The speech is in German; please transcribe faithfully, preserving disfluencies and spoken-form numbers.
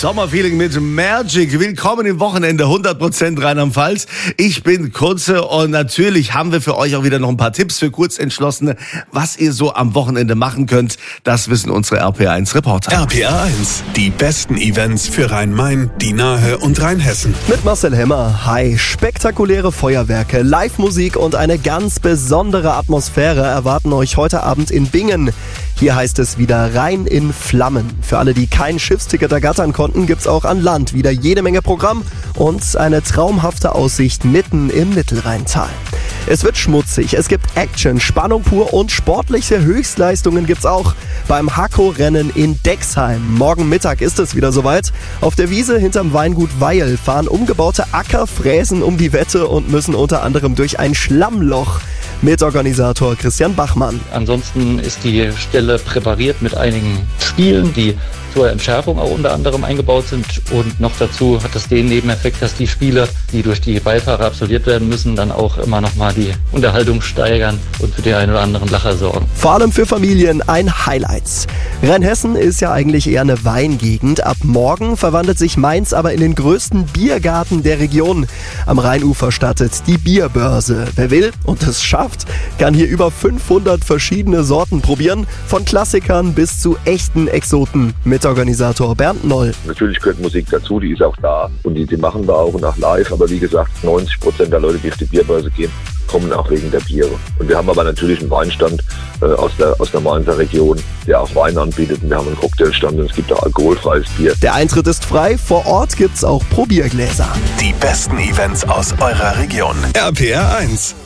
Sommerfeeling mit Magic. Willkommen im Wochenende, hundert Prozent Rheinland-Pfalz. Ich bin Kurze und natürlich haben wir für euch auch wieder noch ein paar Tipps für Kurzentschlossene, was ihr so am Wochenende machen könnt. Das wissen unsere R P R eins Reporter. R P R eins, die besten Events für Rhein-Main, die Nahe und Rheinhessen. Mit Marcel Hemmer. Hi, spektakuläre Feuerwerke, Live-Musik und eine ganz besondere Atmosphäre erwarten euch heute Abend in Bingen. Hier heißt es wieder Rhein in Flammen. Für alle, die kein Schiffsticket ergattern konnten, gibt's auch an Land wieder jede Menge Programm und eine traumhafte Aussicht mitten im Mittelrheintal. Es wird schmutzig, es gibt Action, Spannung pur und sportliche Höchstleistungen gibt's auch beim Hakko-Rennen in Dexheim. Morgen Mittag ist es wieder soweit. Auf der Wiese hinterm Weingut Weil fahren umgebaute Ackerfräsen um die Wette und müssen unter anderem durch ein Schlammloch. Mitorganisator Christian Bachmann. Ansonsten ist die Stelle präpariert mit einigen Spielen, die zur Entschärfung auch unter anderem eingebaut sind. Und noch dazu hat es den Nebeneffekt, dass die Spiele, die durch die Beifahrer absolviert werden müssen, dann auch immer nochmal die Unterhaltung steigern und für den einen oder anderen Lacher sorgen. Vor allem für Familien ein Highlight. Rheinhessen ist ja eigentlich eher eine Weingegend. Ab morgen verwandelt sich Mainz aber in den größten Biergarten der Region. Am Rheinufer startet die Bierbörse. Wer will und es schafft, kann hier über fünfhundert verschiedene Sorten probieren. Von Klassikern bis zu echten Exoten. Mitorganisator Bernd Noll. Natürlich gehört Musik dazu, die ist auch da und die, die machen wir auch und auch live. Aber wie gesagt, neunzig Prozent der Leute, die auf die Bierbörse gehen, kommen auch wegen der Biere. Und wir haben aber natürlich einen Weinstand äh, aus der, aus der Mainzer Region, der auch Wein anbietet. Und wir haben einen Cocktailstand und es gibt auch alkoholfreies Bier. Der Eintritt ist frei, vor Ort gibt's auch Probiergläser. Die besten Events aus eurer Region. R P R eins.